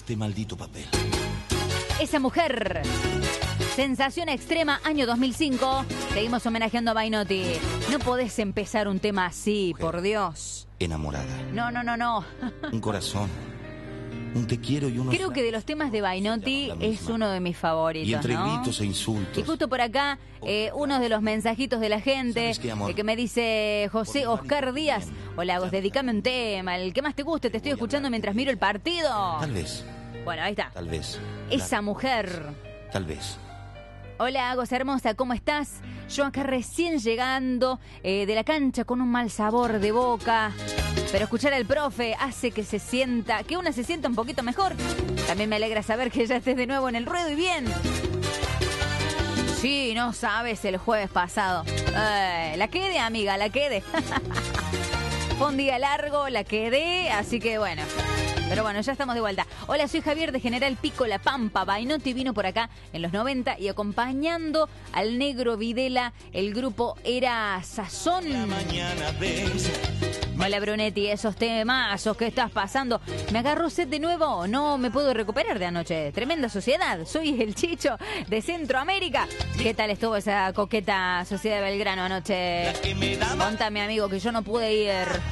este maldito papel. Esa mujer. Sensación extrema, año 2005. Seguimos homenajeando a Bainotti. No podés empezar un tema así, Mujer. por Dios. Enamorada. No. Un corazón. Un te quiero y unos... Creo que de los temas de Bainotti es uno de mis favoritos, Y entre ¿no? gritos e insultos. Y justo por acá, uno de los mensajitos de la gente ¿Sabes qué, amor? que me dice José Oscar Díaz. Hola, vos, dedícame un tema, el que más te guste, te estoy escuchando mientras miro el partido. Tal vez. Bueno, ahí está. Tal vez. Esa mujer. Tal vez. Hola, Agos hermosa, ¿cómo estás? Yo acá recién llegando de la cancha con un mal sabor de boca. Pero escuchar al profe hace que una se sienta un poquito mejor. También me alegra saber que ya estés de nuevo en el ruedo y bien. Sí, no sabes, el jueves pasado. La quedé, amiga, la quedé. Fue un día largo, la quedé, así que bueno. Pero bueno, ya estamos de vuelta. Hola, soy Javier de General Pico, La Pampa. Bainotti vino por acá en los 90 y acompañando al Negro Videla, el grupo era Sazón. Hola, Brunetti, esos temazos que estás pasando. ¿Me agarró sed de nuevo? No me puedo recuperar de anoche. Tremenda sociedad. Soy el Chicho de Centroamérica. ¿Qué tal estuvo esa coqueta Sociedad de Belgrano anoche? Contame, amigo, que yo no pude ir.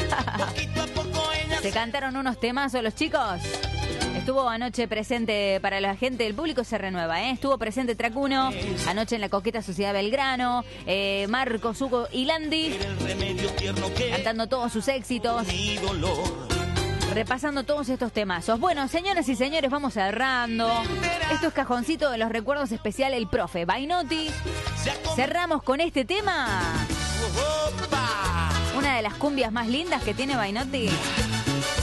¿Se cantaron unos temazos los chicos? Estuvo anoche presente para la gente del público, se renueva, ¿eh? Estuvo presente Tracuno, anoche en la coqueta Sociedad Belgrano, Marcos, Hugo y Landy, cantando todos sus éxitos, repasando todos estos temazos. Bueno, señoras y señores, vamos cerrando. Esto es Cajoncito de los Recuerdos Especial, el profe Bainotti. Cerramos con este tema. Una de las cumbias más lindas que tiene Bainotti.